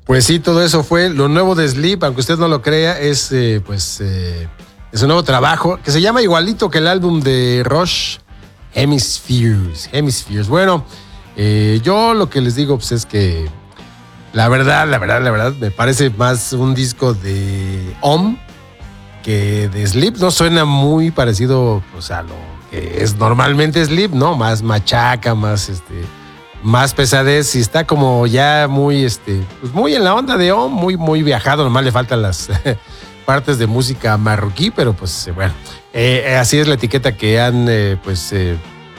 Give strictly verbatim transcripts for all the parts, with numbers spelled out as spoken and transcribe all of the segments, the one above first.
Pues sí, todo eso fue lo nuevo de Sleep, aunque usted no lo crea, es eh, pues eh, es un nuevo trabajo que se llama igualito que el álbum de Rush, Hemispheres. Hemispheres. Bueno, eh, yo lo que les digo pues es que la verdad, la verdad, la verdad, me parece más un disco de Om que de Sleep. No suena muy parecido pues, a lo que es normalmente Sleep, ¿no? Más machaca, más este... más pesadez y está como ya muy este pues muy en la onda de Om, muy muy viajado, nomás le faltan las partes de música marroquí, pero pues bueno, eh, así es la etiqueta que han eh, pues eh,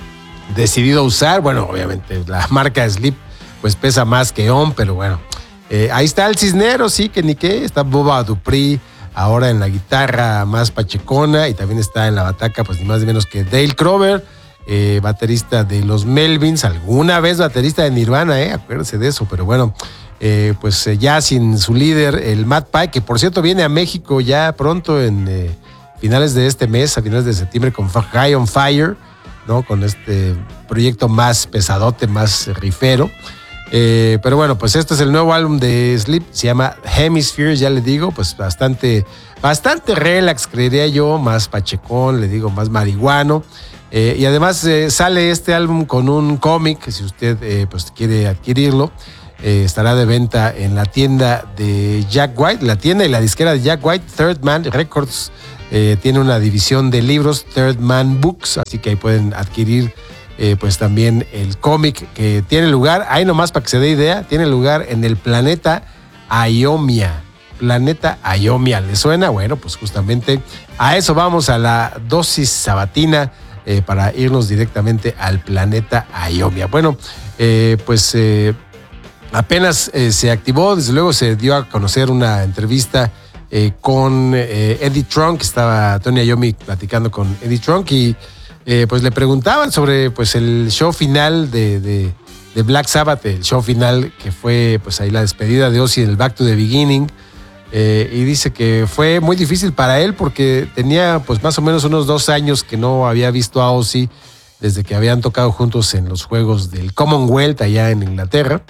decidido usar. Bueno, obviamente la marca Sleep pues pesa más que Om, pero bueno, eh, ahí está el Cisneros, sí, que ni qué, está Boba Dupri ahora en la guitarra más pachecona y también está en la bataca pues ni más ni menos que Dale Crover, Eh, baterista de los Melvins, alguna vez baterista de Nirvana, eh, acuérdense de eso, pero bueno, eh, pues eh, ya sin su líder, el Matt Pike, que por cierto viene a México ya pronto en eh, finales de este mes, a finales de septiembre con High on Fire, ¿no? Con este proyecto más pesadote, más rifero. Eh, pero bueno, pues este es el nuevo álbum de Sleep, se llama Hemispheres, ya le digo, pues bastante, bastante relax, creería yo, más pachecón, le digo, más marihuano. Eh, y además eh, sale este álbum con un cómic, si usted eh, pues quiere adquirirlo, eh, estará de venta en la tienda de Jack White, la tienda y la disquera de Jack White, Third Man Records, eh, tiene una división de libros, Third Man Books, así que ahí pueden adquirir eh, pues también el cómic que tiene lugar, ahí nomás para que se dé idea, tiene lugar en el planeta Iomia. Planeta Iomia, ¿le suena? Bueno, pues justamente a eso vamos, a la dosis sabatina, Eh, para irnos directamente al planeta Iomia. Bueno, eh, pues eh, apenas eh, se activó, desde luego se dio a conocer una entrevista eh, con eh, Eddie Trunk, estaba Tony Iommi platicando con Eddie Trunk y eh, pues le preguntaban sobre pues el show final de, de, de Black Sabbath, el show final que fue pues ahí la despedida de Ozzy en el Back to the Beginning. Eh, y dice que fue muy difícil para él porque tenía pues más o menos unos dos años que no había visto a Ozzy desde que habían tocado juntos en los Juegos del Commonwealth allá en Inglaterra,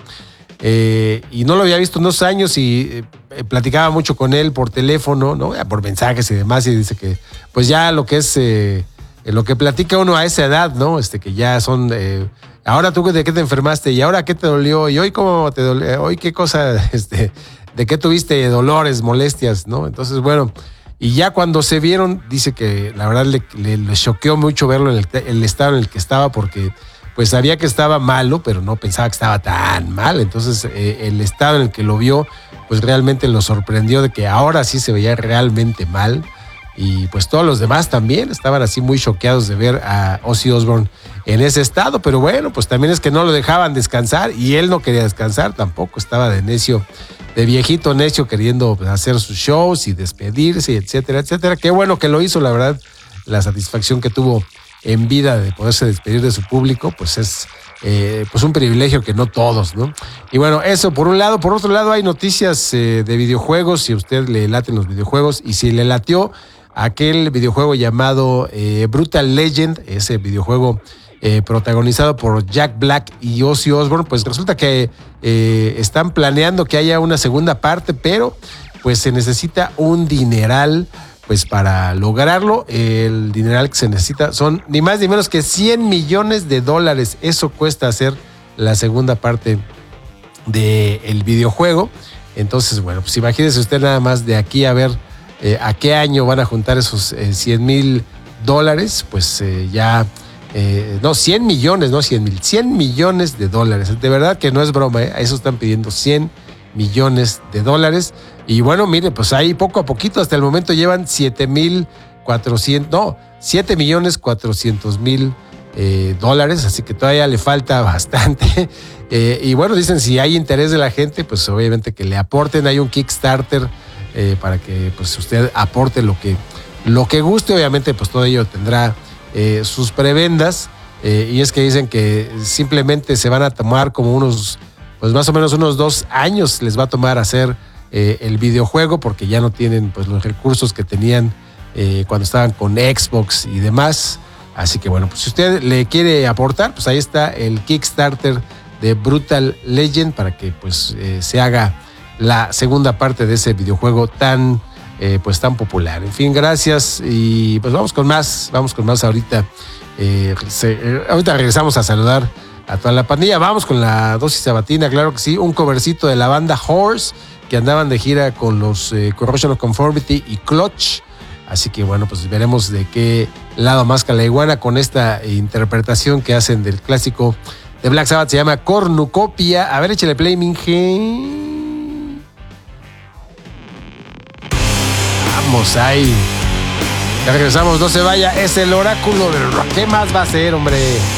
eh, y no lo había visto en dos años y eh, platicaba mucho con él por teléfono, ¿no? Por mensajes y demás, y dice que pues ya lo que es eh, lo que platica uno a esa edad, ¿no? Este, que ya son eh, ahora tú de qué te enfermaste y ahora qué te dolió y hoy cómo te dolió, hoy qué cosa este de qué tuviste dolores, molestias, ¿no? Entonces, bueno, y ya cuando se vieron, dice que la verdad le, le, le choqueó mucho verlo en el, el estado en el que estaba, porque pues sabía que estaba malo, pero no pensaba que estaba tan mal. Entonces, eh, el estado en el que lo vio, pues realmente lo sorprendió de que ahora sí se veía realmente mal. Y pues todos los demás también estaban así muy choqueados de ver a Ozzy Osbourne en ese estado, pero bueno, pues también es que no lo dejaban descansar y él no quería descansar tampoco, estaba de necio, de viejito necio queriendo hacer sus shows y despedirse, etcétera, etcétera. Qué bueno que lo hizo, la verdad, la satisfacción que tuvo en vida de poderse despedir de su público, pues es eh, pues un privilegio que no todos, ¿no? Y bueno, eso por un lado. Por otro lado hay noticias eh, de videojuegos, si a usted le laten los videojuegos y si le latió aquel videojuego llamado eh, Brutal Legend, ese videojuego eh, protagonizado por Jack Black y Ozzy Osbourne, pues resulta que eh, están planeando que haya una segunda parte, pero pues se necesita un dineral pues para lograrlo. El dineral que se necesita son ni más ni menos que cien millones de dólares. Eso cuesta hacer la segunda parte del videojuego. Entonces, bueno, pues imagínese usted nada más de aquí a ver Eh, a qué año van a juntar esos eh, cien mil dólares, pues eh, ya, eh, no, cien millones, no cien mil, cien millones de dólares. De verdad que no es broma, ¿eh? A eso están pidiendo cien millones de dólares. Y bueno, mire, pues ahí poco a poquito, hasta el momento llevan siete mil cuatrocientos, no, siete millones cuatrocientos mil eh, dólares, así que todavía le falta bastante. Eh, y bueno, dicen si hay interés de la gente, pues obviamente que le aporten. Hay un Kickstarter Eh, para que pues usted aporte lo que, lo que guste. Obviamente pues todo ello tendrá eh, sus prebendas, eh, y es que dicen que simplemente se van a tomar como unos, pues más o menos unos dos años les va a tomar hacer eh, el videojuego, porque ya no tienen pues los recursos que tenían eh, cuando estaban con Xbox y demás. Así que bueno, pues si usted le quiere aportar, pues ahí está el Kickstarter de Brutal Legend para que pues eh, se haga la segunda parte de ese videojuego tan, eh, pues tan popular. En fin, gracias y pues vamos con más, vamos con más ahorita. Eh, se, eh, ahorita regresamos a saludar a toda la pandilla. Vamos con la dosis sabatina, claro que sí, un covercito de la banda Horse, que andaban de gira con los eh, Corrosion of Conformity y Clutch. Así que bueno, pues veremos de qué lado más que la iguana con esta interpretación que hacen del clásico de Black Sabbath. Se llama Cornucopia. A ver, échale play, Minge. Vamos ahí. Ya regresamos, no se vaya. Es el oráculo del rock. ¿Qué más va a ser, hombre?